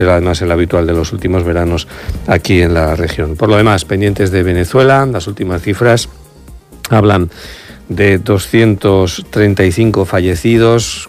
además el habitual de los últimos veranos aquí en la región. Por lo demás, pendientes de Venezuela, las últimas cifras hablan de 235 fallecidos,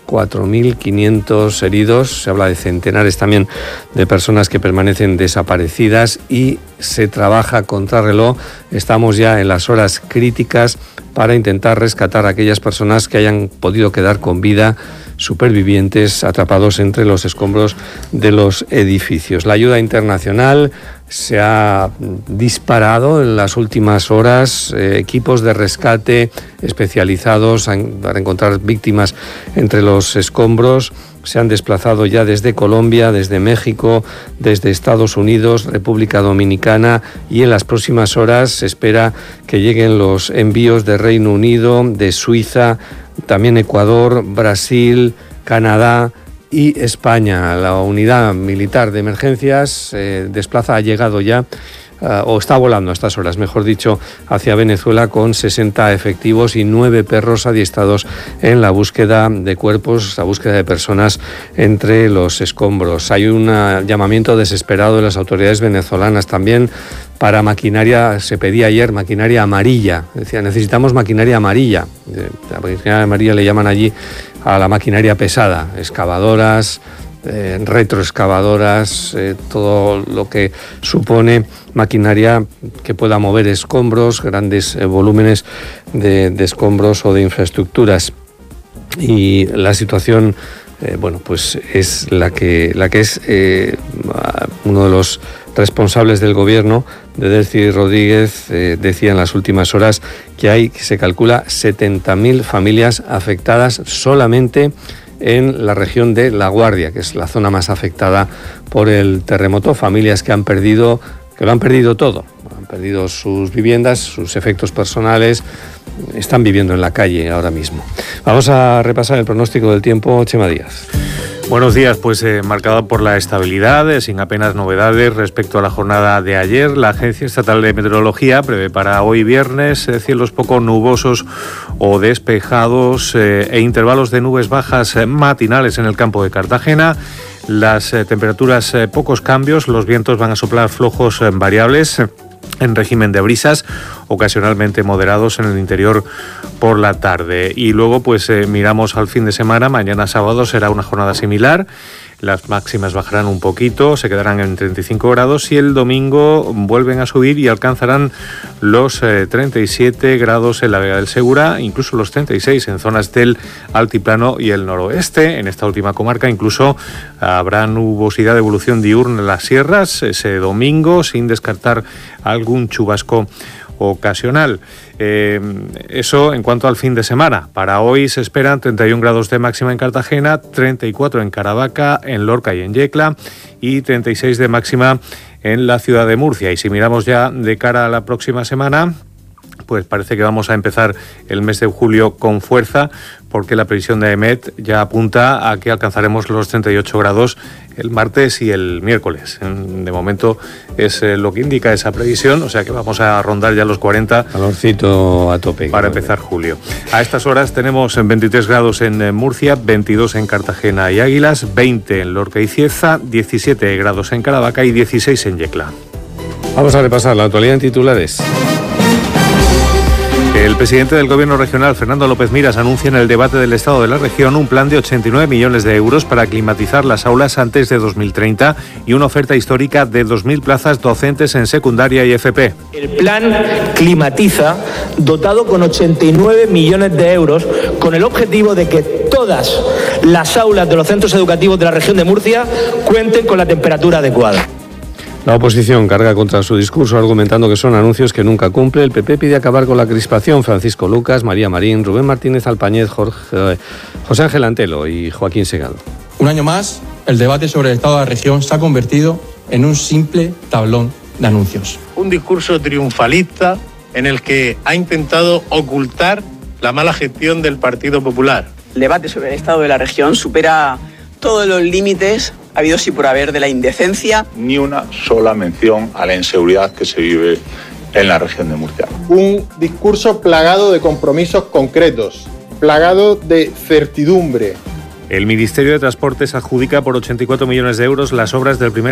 4.500 heridos, se habla de centenares también de personas que permanecen desaparecidas y se trabaja a contrarreloj. Estamos ya en las horas críticas para intentar rescatar a aquellas personas que hayan podido quedar con vida, supervivientes atrapados entre los escombros de los edificios. La ayuda internacional se ha disparado en las últimas horas, equipos de rescate especializados para encontrar víctimas entre los escombros. Se han desplazado ya desde Colombia, desde México, desde Estados Unidos, República Dominicana, y en las próximas horas se espera que lleguen los envíos de Reino Unido, de Suiza, también Ecuador, Brasil, Canadá y España. La unidad militar de emergencias ha llegado ya, o está volando a estas horas, mejor dicho, hacia Venezuela con 60 efectivos y 9 perros adiestrados en la búsqueda de cuerpos, la búsqueda de personas entre los escombros. Hay un llamamiento desesperado de las autoridades venezolanas también para maquinaria. Se pedía ayer maquinaria amarilla. Decía, necesitamos maquinaria amarilla. La maquinaria amarilla le llaman allí a la maquinaria pesada, excavadoras, retroexcavadoras, todo lo que supone maquinaria que pueda mover escombros, grandes volúmenes de escombros o de infraestructuras. Y la situación, pues es la que es. Uno de los responsables del gobierno, de Delcy Rodríguez, decía en las últimas horas que se calcula 70.000 familias afectadas solamente en la región de La Guardia, que es la zona más afectada por el terremoto. Familias que lo han perdido todo, han perdido sus viviendas, sus efectos personales, están viviendo en la calle ahora mismo. Vamos a repasar el pronóstico del tiempo. Chema Díaz. Buenos días, marcado por la estabilidad, sin apenas novedades respecto a la jornada de ayer. La Agencia Estatal de Meteorología prevé para hoy viernes cielos poco nubosos o despejados e intervalos de nubes bajas matinales en el campo de Cartagena. Las temperaturas, pocos cambios, los vientos van a soplar flojos variables en régimen de brisas, ocasionalmente moderados en el interior por la tarde. Y luego miramos al fin de semana. Mañana sábado será una jornada similar. Las máximas bajarán un poquito, se quedarán en 35 grados y el domingo vuelven a subir y alcanzarán los 37 grados en la Vega del Segura, incluso los 36 en zonas del altiplano y el noroeste. En esta última comarca incluso habrá nubosidad de evolución diurna en las sierras ese domingo, sin descartar algún chubasco ocasional. Eso en cuanto al fin de semana. Para hoy se esperan 31 grados de máxima en Cartagena, 34 en Caravaca, en Lorca y en Yecla y 36 de máxima en la ciudad de Murcia. Y si miramos ya de cara a la próxima semana, pues parece que vamos a empezar el mes de julio con fuerza, porque la previsión de EMET ya apunta a que alcanzaremos los 38 grados el martes y el miércoles. De momento es lo que indica esa previsión, o sea que vamos a rondar ya los 40. Calorcito a tope. Para empezar julio. A estas horas tenemos 23 grados en Murcia, 22 en Cartagena y Águilas, 20 en Lorca y Cieza, 17 grados en Caravaca y 16 en Yecla. Vamos a repasar la actualidad en titulares. El presidente del Gobierno regional, Fernando López Miras, anuncia en el debate del Estado de la región un plan de 89 millones de euros para climatizar las aulas antes de 2030 y una oferta histórica de 2.000 plazas docentes en secundaria y FP. El plan climatiza, dotado con 89 millones de euros, con el objetivo de que todas las aulas de los centros educativos de la región de Murcia cuenten con la temperatura adecuada. La oposición carga contra su discurso argumentando que son anuncios que nunca cumple. El PP pide acabar con la crispación. Francisco Lucas, María Marín, Rubén Martínez Alpañez, José Ángel Antelo y Joaquín Segado. Un año más, el debate sobre el estado de la región se ha convertido en un simple tablón de anuncios. Un discurso triunfalista en el que ha intentado ocultar la mala gestión del Partido Popular. El debate sobre el estado de la región supera todos los límites habidos y por haber de la indecencia. Ni una sola mención a la inseguridad que se vive en la región de Murcia. Un discurso plagado de compromisos concretos, plagado de certidumbre, El Ministerio de Transportes adjudica por 84 millones de euros las obras del primer